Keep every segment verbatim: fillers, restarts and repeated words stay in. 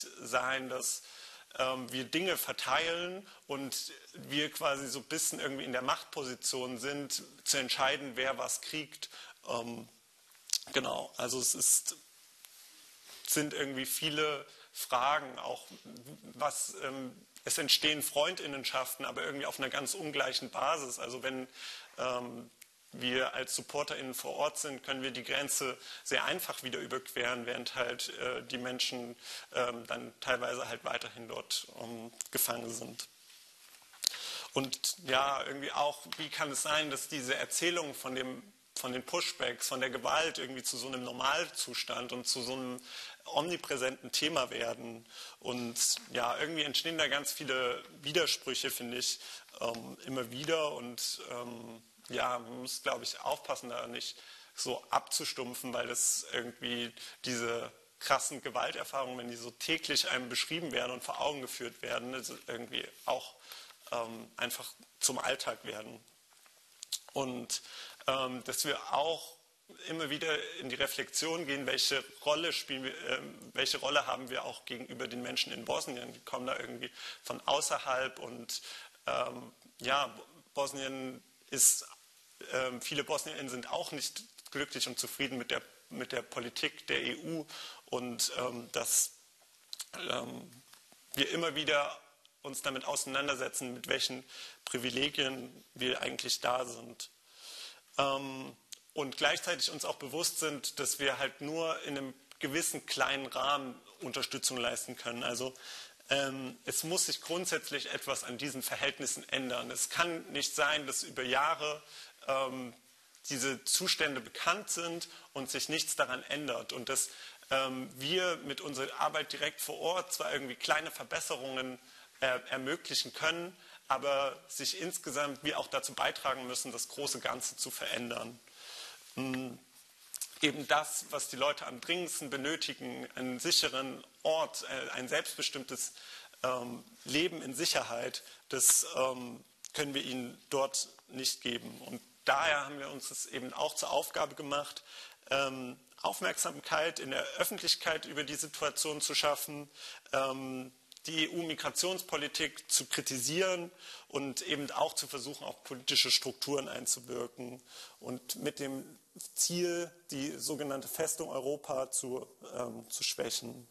sein, dass ähm, wir Dinge verteilen und wir quasi so ein bisschen irgendwie in der Machtposition sind, zu entscheiden, wer was kriegt. Ähm, genau, also es ist, sind irgendwie viele Fragen, auch was, ähm, es entstehen Freundinnenschaften, aber irgendwie auf einer ganz ungleichen Basis. Also wenn ähm, wir als SupporterInnen vor Ort sind, können wir die Grenze sehr einfach wieder überqueren, während halt äh, die Menschen ähm, dann teilweise halt weiterhin dort ähm, gefangen sind. Und ja, irgendwie auch, wie kann es sein, dass diese Erzählung von dem von den Pushbacks, von der Gewalt irgendwie zu so einem Normalzustand und zu so einem omnipräsenten Thema werden. Und ja, irgendwie entstehen da ganz viele Widersprüche, finde ich, ähm, immer wieder. Und ähm, ja, man muss, glaube ich, aufpassen, da nicht so abzustumpfen, weil das irgendwie diese krassen Gewalterfahrungen, wenn die so täglich einem beschrieben werden und vor Augen geführt werden, also irgendwie auch ähm, einfach zum Alltag werden. Und ähm, dass wir auch immer wieder in die Reflexion gehen, welche Rolle spielen wir, äh, welche Rolle haben wir auch gegenüber den Menschen in Bosnien. Die kommen da irgendwie von außerhalb und ähm, ja, Bosnien ist, äh, viele BosnierInnen sind auch nicht glücklich und zufrieden mit der, mit der Politik der E U und ähm, dass ähm, wir immer wieder uns damit auseinandersetzen, mit welchen Privilegien wir eigentlich da sind. Ähm, und gleichzeitig uns auch bewusst sind, dass wir halt nur in einem gewissen kleinen Rahmen Unterstützung leisten können. Also ähm, es muss sich grundsätzlich etwas an diesen Verhältnissen ändern. Es kann nicht sein, dass über Jahre ähm, diese Zustände bekannt sind und sich nichts daran ändert und dass ähm, wir mit unserer Arbeit direkt vor Ort zwar irgendwie kleine Verbesserungen äh, ermöglichen können, aber sich insgesamt wir auch dazu beitragen müssen, das große Ganze zu verändern. Ähm, eben das, was die Leute am dringendsten benötigen, einen sicheren Ort, äh, ein selbstbestimmtes ähm, Leben in Sicherheit, das ähm, können wir ihnen dort nicht geben. Und daher haben wir uns das eben auch zur Aufgabe gemacht, ähm, Aufmerksamkeit in der Öffentlichkeit über die Situation zu schaffen, ähm, die E U-Migrationspolitik zu kritisieren und eben auch zu versuchen, auf politische Strukturen einzuwirken und mit dem Ziel, die sogenannte Festung Europa zu, ähm, zu schwächen.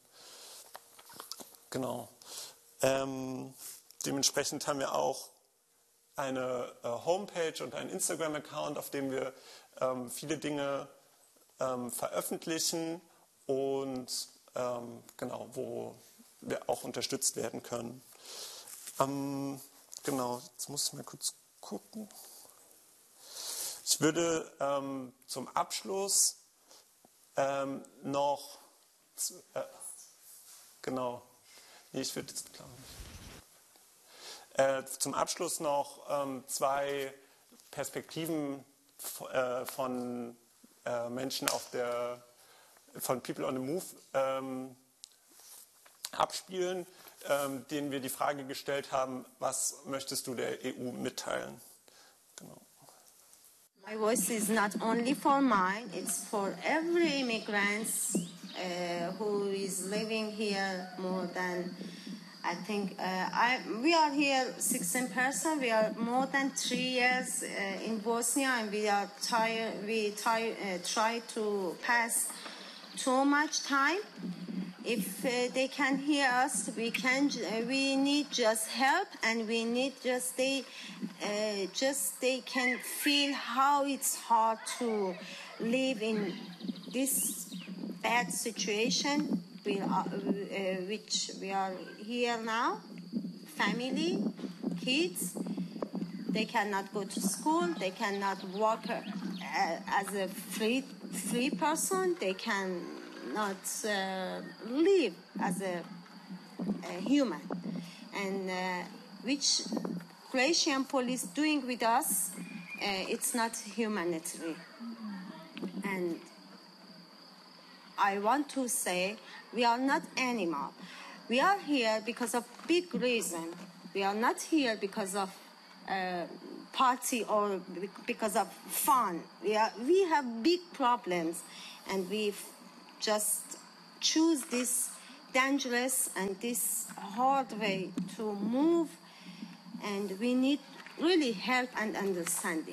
Genau. Ähm, dementsprechend haben wir auch eine äh, Homepage und einen Instagram-Account, auf dem wir ähm, viele Dinge ähm, veröffentlichen und ähm, genau, wo wir auch unterstützt werden können. Ähm, genau, jetzt muss ich mal kurz gucken. Ich würde ähm, zum Abschluss ähm, noch, äh, genau, nee, ich würde jetzt, glaube ich, äh, zum Abschluss noch ähm, zwei Perspektiven äh, von äh, Menschen auf der, von People on the Move ähm, abspielen, ähm, denen wir die Frage gestellt haben, was möchtest du der E U mitteilen? Genau. My voice is not only for mine, it's for every immigrant uh, who is living here more than, I think, uh, I, we are here sixteen person, we are more than three years uh, in Bosnia and we are tired, we try, uh, try to pass too much time. If uh, they can hear us, we can. Uh, we need just help, and we need just they, uh, just they can feel how it's hard to live in this bad situation. We are, uh, which we are here now, family, kids. They cannot go to school. They cannot work uh, as a free free person. They can. not uh, live as a, a human, and uh, which Croatian police doing with us, uh, it's not humanitarian. And I want to say we are not animal. We are here because of big reason. We are not here because of uh, party or because of fun. We are we have big problems, and we just choose this dangerous and this hard way to move, and we need really help and understanding.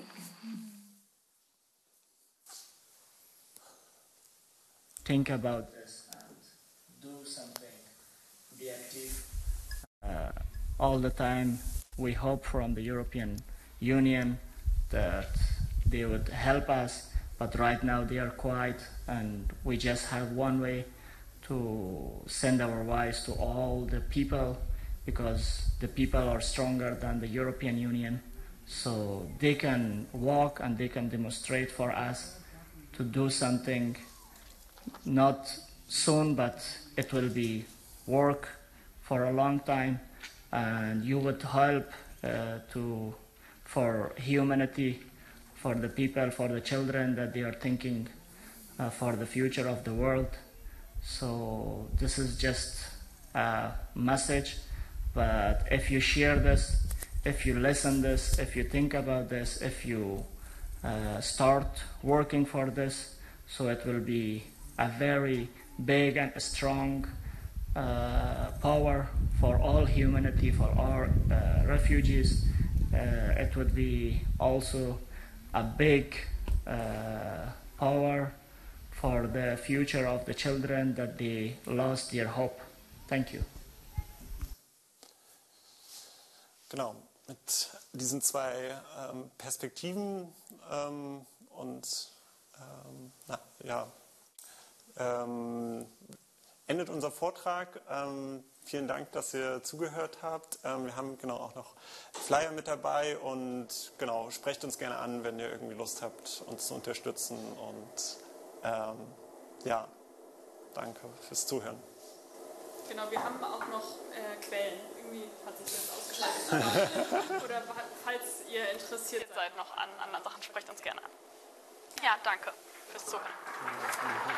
Think about this and do something, be active. Uh, all the time we hope from the European Union that they would help us, but right now they are quiet, and we just have one way to send our voice to all the people, because the people are stronger than the European Union, so they can walk and they can demonstrate for us to do something, not soon, but it will be work for a long time, and you would help uh, to for humanity, for the people, for the children that they are thinking uh, for the future of the world. So this is just a message, but if you share this, if you listen this, if you think about this, if you uh, start working for this, so it will be a very big and strong uh, power for all humanity, for all uh, refugees. Uh, it would be also a big uh, power for the future of the children that they lost their hope. Thank you. Genau, mit diesen zwei ähm, Perspektiven ähm, und ähm, na, ja, ähm, endet unser Vortrag. Ähm, vielen Dank, dass ihr zugehört habt. Ähm, wir haben genau auch noch Flyer mit dabei und genau, sprecht uns gerne an, wenn ihr irgendwie Lust habt, uns zu unterstützen. Und ähm, ja, danke fürs Zuhören. Genau, wir haben auch noch äh, Quellen. Irgendwie hat sich das ausgeschaltet. Oder falls ihr interessiert seid noch an anderen Sachen, sprecht uns gerne an. Ja, danke fürs Zuhören.